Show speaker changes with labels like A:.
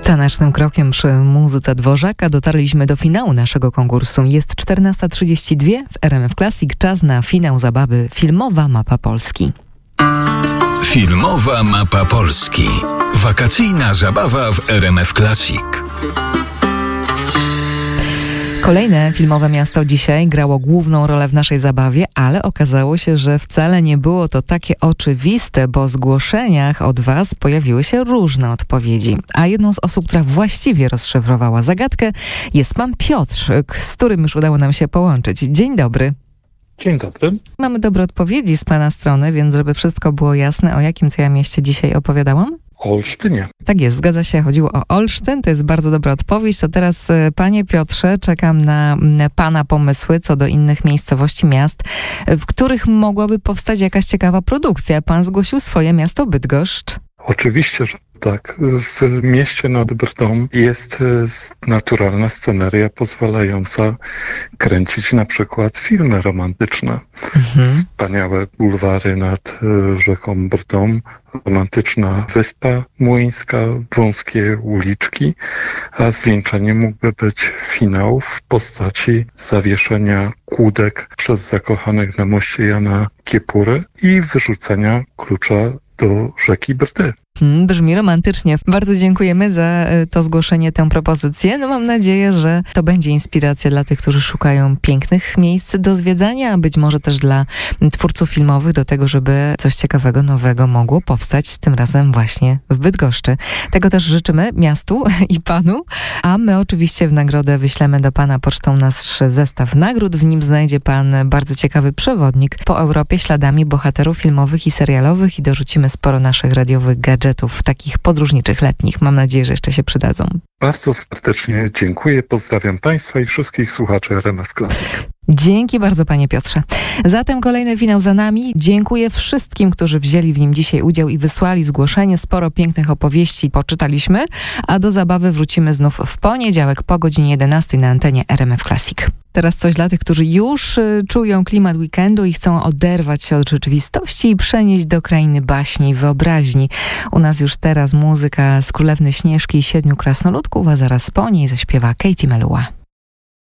A: Tanecznym krokiem przy muzyce Dworzaka dotarliśmy do finału naszego konkursu. Jest 14:32 w RMF Classic. Czas na finał zabawy Filmowa Mapa Polski.
B: Filmowa Mapa Polski. Wakacyjna zabawa w RMF Classic.
A: Kolejne filmowe miasto dzisiaj grało główną rolę w naszej zabawie, ale okazało się, że wcale nie było to takie oczywiste, bo w zgłoszeniach od Was pojawiły się różne odpowiedzi. A jedną z osób, która właściwie rozszyfrowała zagadkę, jest pan Piotr, z którym już udało nam się połączyć. Dzień dobry.
C: Dzień dobry.
A: Mamy dobre odpowiedzi z pana strony, więc żeby wszystko było jasne, o jakim to ja mieście dzisiaj opowiadałam?
C: Olsztynie.
A: Tak jest, zgadza się, chodziło o Olsztyn, to jest bardzo dobra odpowiedź. To teraz, panie Piotrze, czekam na pana pomysły co do innych miejscowości, miast, w których mogłaby powstać jakaś ciekawa produkcja. Pan zgłosił swoje miasto Bydgoszcz.
C: Oczywiście, że tak. W mieście nad Brdą jest naturalna sceneria pozwalająca kręcić na przykład filmy romantyczne. Wspaniałe bulwary nad rzeką Brdą, romantyczna wyspa młyńska, wąskie uliczki, a zwieńczeniem mógłby być finał w postaci zawieszenia kłódek przez zakochanych na moście Jana Kiepury i wyrzucenia klucza do rzeki Brdy.
A: Brzmi romantycznie. Bardzo dziękujemy za to zgłoszenie, tę propozycję. No mam nadzieję, że to będzie inspiracja dla tych, którzy szukają pięknych miejsc do zwiedzania, a być może też dla twórców filmowych do tego, żeby coś ciekawego, nowego mogło powstać, tym razem właśnie w Bydgoszczy. Tego też życzymy miastu i panu, a my oczywiście w nagrodę wyślemy do pana pocztą nasz zestaw nagród. W nim znajdzie pan bardzo ciekawy przewodnik po Europie śladami bohaterów filmowych i serialowych i dorzucimy sporo naszych radiowych gadżetów takich podróżniczych, letnich. Mam nadzieję, że jeszcze się przydadzą.
C: Bardzo serdecznie dziękuję. Pozdrawiam Państwa i wszystkich słuchaczy RMF Classic.
A: Dzięki bardzo, panie Piotrze. Zatem kolejny finał za nami. Dziękuję wszystkim, którzy wzięli w nim dzisiaj udział i wysłali zgłoszenie. Sporo pięknych opowieści poczytaliśmy, a do zabawy wrócimy znów w poniedziałek po godzinie 11 na antenie RMF Classic. Teraz coś dla tych, którzy już czują klimat weekendu i chcą oderwać się od rzeczywistości i przenieść do krainy baśni, wyobraźni. U nas już teraz muzyka z Królewny Śnieżki i 7 krasnoludków, a zaraz po niej zaśpiewa Katie Melua.